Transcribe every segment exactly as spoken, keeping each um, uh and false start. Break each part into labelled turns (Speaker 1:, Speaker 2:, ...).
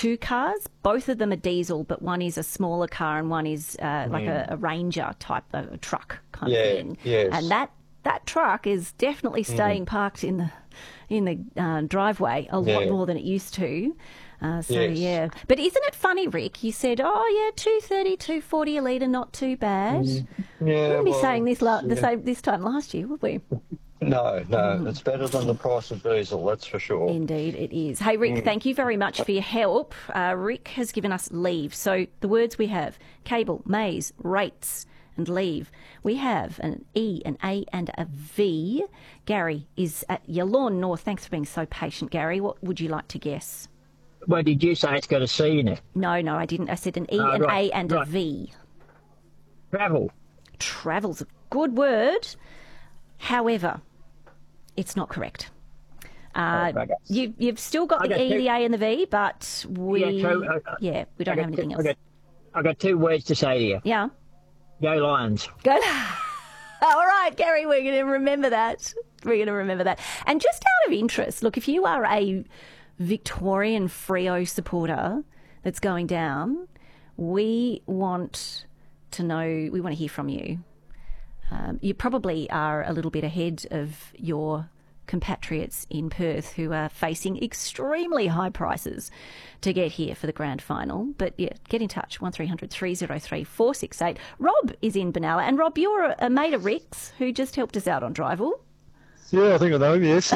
Speaker 1: two cars. Both of them are diesel, but one is a smaller car and one is uh, like
Speaker 2: Mm.
Speaker 1: a, a Ranger type, a, a truck kind
Speaker 2: Yeah,
Speaker 1: of thing.
Speaker 2: yes.
Speaker 1: And that, that truck is definitely staying parked in the in the uh, driveway a lot
Speaker 2: Yeah.
Speaker 1: more than it used to. Uh, so,
Speaker 2: Yes.
Speaker 1: yeah. But isn't it funny, Rick? You said, oh, yeah, two thirty, two forty a litre, not too bad.
Speaker 2: Yeah,
Speaker 1: We wouldn't be
Speaker 2: well,
Speaker 1: saying this la- the
Speaker 2: yeah.
Speaker 1: same this time last year, would we?
Speaker 2: No, no, it's better than the price of diesel, that's for sure.
Speaker 1: Indeed, it is. Hey, Rick,
Speaker 2: Mm.
Speaker 1: thank you very much for your help. Uh, Rick has given us leave. So the words we have, cable, maze, rates, and leave. We have an E, an A, and a V. Gary is at Yallourn North. Thanks for being so patient, Gary. What would you like to guess?
Speaker 3: Well, did you say it's got a C in it?
Speaker 1: No, no, I didn't. I said an E,
Speaker 3: Oh,
Speaker 1: an
Speaker 3: right,
Speaker 1: A, and a
Speaker 3: right.
Speaker 1: V.
Speaker 3: Travel.
Speaker 1: Travel's a good word. However, it's not correct. Uh,
Speaker 3: Oh, bugger.
Speaker 1: you, you've still got
Speaker 3: I
Speaker 1: the
Speaker 3: got
Speaker 1: E,
Speaker 3: two-
Speaker 1: the A, and the V, but we,
Speaker 3: Yeah, so, uh,
Speaker 1: yeah, we don't
Speaker 3: I
Speaker 1: have
Speaker 3: got
Speaker 1: anything
Speaker 3: two,
Speaker 1: else.
Speaker 3: I got, I got two words to say to you.
Speaker 1: Yeah.
Speaker 3: Go Lions.
Speaker 1: Good. All right, Gary, we're going to remember that. We're going to remember that. And just out of interest, look, if you are a Victorian Freo supporter that's going down, we want to know, we want to hear from you. Um, you probably are a little bit ahead of your compatriots in Perth who are facing extremely high prices to get here for the grand final. But yeah, get in touch, one three hundred, three oh three, four six eight. Rob is in Benalla. And Rob, you're a, a mate of Rick's who just helped us out on Drival.
Speaker 4: Yeah, I think I know, yes.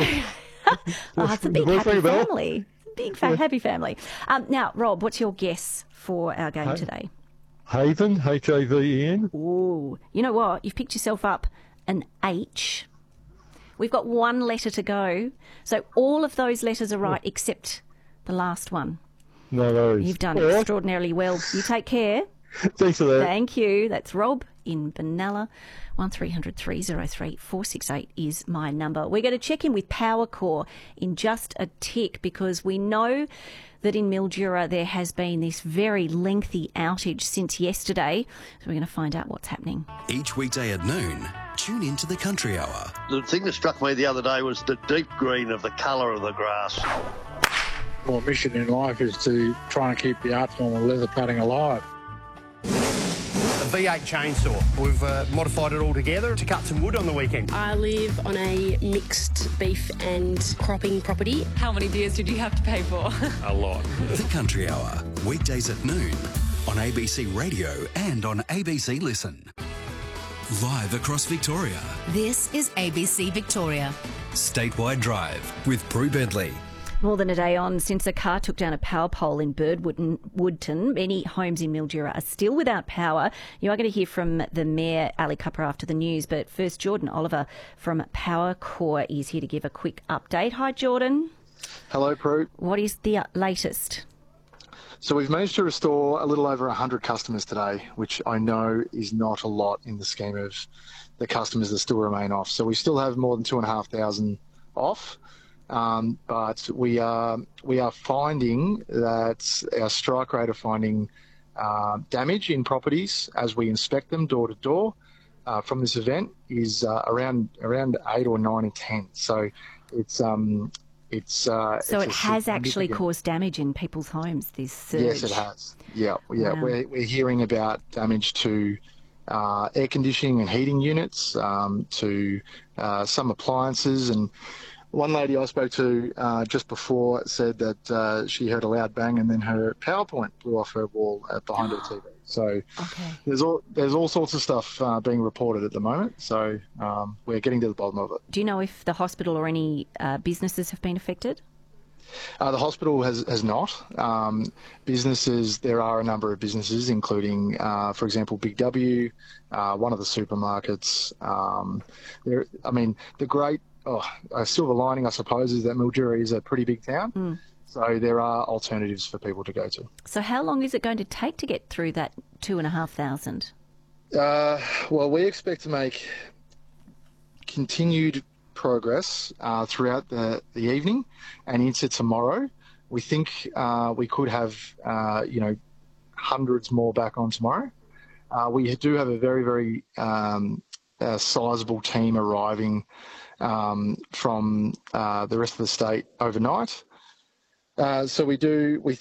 Speaker 1: Oh, it's a big
Speaker 4: Well,
Speaker 1: happy
Speaker 4: very well.
Speaker 1: family. Big fa- happy family. Um, now, Rob, what's your guess for our game
Speaker 4: Hey.
Speaker 1: today?
Speaker 4: Haven, H A V E N.
Speaker 1: Ooh, you know what? You've picked yourself up an H. We've got one letter to go. So all of those letters are right except the last one.
Speaker 4: No worries.
Speaker 1: You've done
Speaker 4: All right.
Speaker 1: extraordinarily well. You take care.
Speaker 4: Thanks for that.
Speaker 1: Thank you. That's Rob in Benalla. one three hundred, three oh three, four six eight is my number. We're going to check in with Powercore in just a tick because we know that in Mildura there has been this very lengthy outage since yesterday. So we're going to find out what's happening.
Speaker 5: Each weekday at noon, tune into the Country Hour.
Speaker 6: The thing that struck me the other day was the deep green of the colour of the grass.
Speaker 7: My mission in life is to try and keep the art form of leather cutting alive.
Speaker 8: A V eight chainsaw. We've uh, modified it all together to cut some wood on the weekend.
Speaker 9: I live on a mixed beef and cropping property.
Speaker 10: How many beers did you have to pay for?
Speaker 8: A lot.
Speaker 5: The Country Hour, weekdays at noon on A B C Radio and on A B C Listen. Live across Victoria.
Speaker 11: This is A B C Victoria.
Speaker 5: Statewide Drive with Prue Bedley.
Speaker 1: More than a day on since a car took down a power pole in Birdwoodton. Woodton. Many homes in Mildura are still without power. You are going to hear from the Mayor, Ali Cupper, after the news. But first, Jordan Oliver from Powercore is here to give a quick update. Hi, Jordan.
Speaker 12: Hello, Prue.
Speaker 1: What is the latest?
Speaker 12: So we've managed to restore a little over one hundred customers today, which I know is not a lot in the scheme of the customers that still remain off. So we still have more than two and a half thousand off. Um, but we are we are finding that our strike rate of finding uh, damage in properties as we inspect them door to door uh, from this event is uh, around around eight or nine in ten. So it's um it's uh,
Speaker 1: So
Speaker 12: it's
Speaker 1: it
Speaker 12: a
Speaker 1: has actually
Speaker 12: significant-
Speaker 1: caused damage in people's homes, this surge.
Speaker 12: Yes, it has. Yeah, yeah.
Speaker 1: Wow.
Speaker 12: We're we're hearing about damage to uh, air conditioning and heating units, um, to uh, some appliances. And one lady I spoke to uh, just before said that uh, she heard a loud bang and then her power point blew off her wall uh, behind her T V. So
Speaker 1: Okay.
Speaker 12: there's all there's all sorts of stuff uh, being reported at the moment. So um, we're getting to the bottom of it.
Speaker 1: Do you know if the hospital or any uh, businesses have been affected?
Speaker 12: Uh, the hospital has, has not. Um, businesses, there are a number of businesses, including, uh, for example, Big W, uh, one of the supermarkets. Um, there, I mean, the great oh, a silver lining, I suppose, is that Mildura is a pretty big town.
Speaker 1: Mm.
Speaker 12: So there are alternatives for people to go to.
Speaker 1: So how long is it going to take to get through that two and a half thousand?
Speaker 12: Uh, well, we expect to make continued progress uh, throughout the, the evening and into tomorrow. We think uh, we could have, uh, you know, hundreds more back on tomorrow. Uh, we do have a very, very um, uh, sizable team arriving um, from uh, the rest of the state overnight. Uh, so we do, we